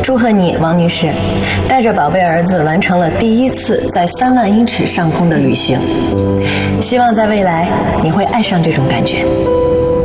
祝贺你，王女士，带着宝贝儿子完成了第一次在3万英尺上空的旅行。希望在未来你会爱上这种感觉。